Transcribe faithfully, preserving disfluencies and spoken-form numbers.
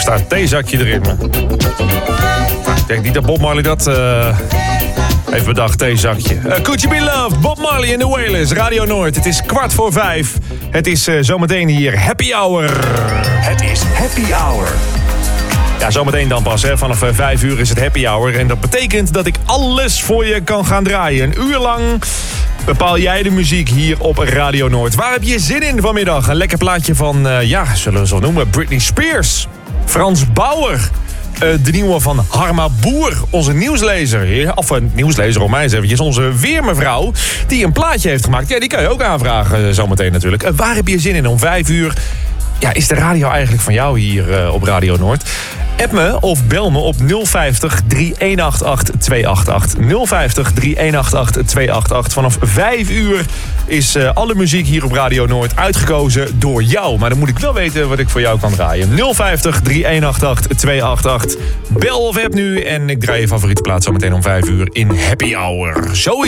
extra theezakje erin. Ik denk niet dat Bob Marley dat uh, heeft bedacht, theezakje. Uh, Could You Be Loved, Bob Marley en The Wailers, Radio Noord. Het is kwart voor vijf. Het is uh, zometeen hier Happy Hour. Het is Happy Hour. Ja, zometeen dan pas. Hè. Vanaf uh, vijf uur is het Happy Hour. En dat betekent dat ik alles voor je kan gaan draaien. Een uur lang bepaal jij de muziek hier op Radio Noord. Waar heb je zin in vanmiddag? Een lekker plaatje van, uh, ja, zullen we zo noemen, Britney Spears. Frans Bauer. Uh, de nieuwe van Harma Boer, onze nieuwslezer. Of een uh, nieuwslezer, om mij eens eventjes. Onze weermevrouw, die een plaatje heeft gemaakt. Ja, die kan je ook aanvragen uh, zometeen natuurlijk. Uh, waar heb je zin in? Om vijf uur ja, is de radio eigenlijk van jou hier uh, op Radio Noord. App me of bel me op nul vijftig, drie een acht acht, twee acht acht. nul vijftig, drie een acht acht, twee acht acht. Vanaf vijf uur is uh, alle muziek hier op Radio Noord uitgekozen door jou. Maar dan moet ik wel weten wat ik voor jou kan draaien. nul vijftig, drie een acht acht, twee acht acht. Bel of app nu en ik draai je favoriete plaats zo meteen om vijf uur in Happy Hour. Zo